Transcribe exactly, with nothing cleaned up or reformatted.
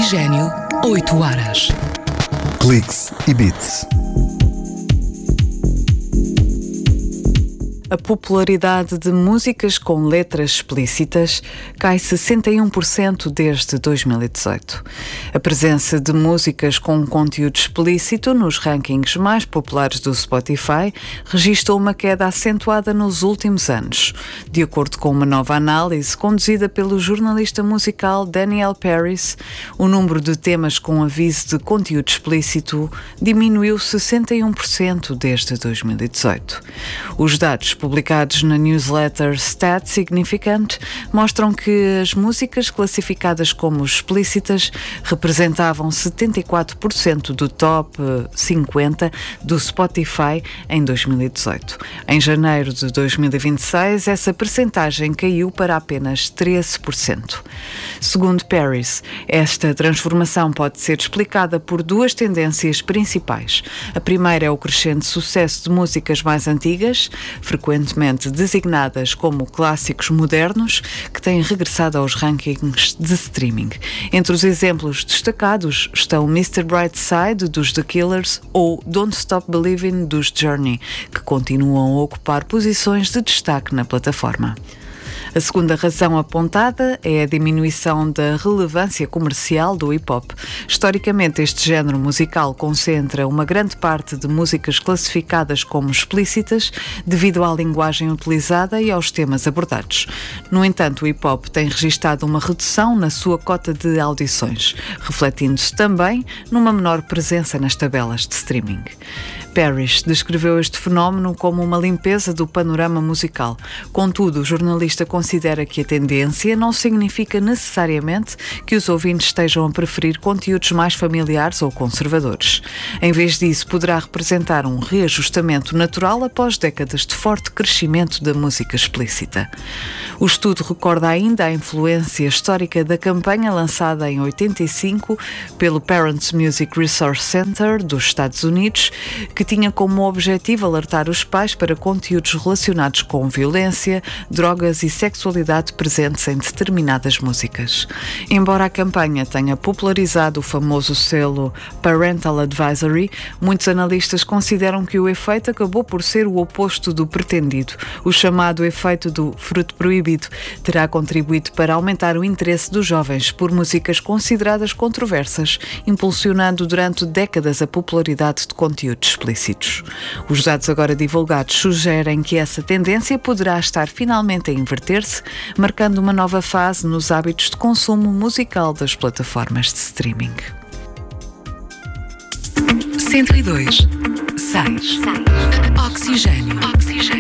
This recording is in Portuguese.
Oxigênio, oito horas. Cliques e Beats. A popularidade de músicas com letras explícitas cai sessenta e um por cento desde dois mil e dezoito. A presença de músicas com conteúdo explícito nos rankings mais populares do Spotify registrou uma queda acentuada nos últimos anos. De acordo com uma nova análise conduzida pelo jornalista musical Daniel Paris, o número de temas com aviso de conteúdo explícito diminuiu sessenta e um por cento desde dois mil e dezoito. Os dados publicados na newsletter Stat Significant mostram que as músicas classificadas como explícitas representavam setenta e quatro por cento do top cinquenta do Spotify em dois mil e dezoito. Em janeiro de dois mil e vinte e seis, essa percentagem caiu para apenas treze por cento. Segundo Paris, esta transformação pode ser explicada por duas tendências principais. A primeira é o crescente sucesso de músicas mais antigas, frequentemente designadas como clássicos modernos, que têm regressado aos rankings de streaming. Entre os exemplos destacados estão mister Brightside, dos The Killers, ou Don't Stop Believing, dos Journey, que continuam a ocupar posições de destaque na plataforma. A segunda razão apontada é a diminuição da relevância comercial do hip-hop. Historicamente, este género musical concentra uma grande parte de músicas classificadas como explícitas devido à linguagem utilizada e aos temas abordados. No entanto, o hip-hop tem registado uma redução na sua cota de audições, refletindo-se também numa menor presença nas tabelas de streaming. Paris descreveu este fenómeno como uma limpeza do panorama musical. Contudo, o jornalista considera que a tendência não significa necessariamente que os ouvintes estejam a preferir conteúdos mais familiares ou conservadores. Em vez disso, poderá representar um reajustamento natural após décadas de forte crescimento da música explícita. O estudo recorda ainda a influência histórica da campanha lançada em oitenta e cinco pelo Parents Music Resource Center dos Estados Unidos, que tinha como objetivo alertar os pais para conteúdos relacionados com violência, drogas e sexualidade presentes em determinadas músicas. Embora a campanha tenha popularizado o famoso selo Parental Advisory, muitos analistas consideram que o efeito acabou por ser o oposto do pretendido. O chamado efeito do fruto proibido terá contribuído para aumentar o interesse dos jovens por músicas consideradas controversas, impulsionando durante décadas a popularidade de conteúdos explícitos. Os dados agora divulgados sugerem que essa tendência poderá estar finalmente a inverter-se, marcando uma nova fase nos hábitos de consumo musical das plataformas de streaming. cento e dois, seis. Oxigênio. Oxigênio.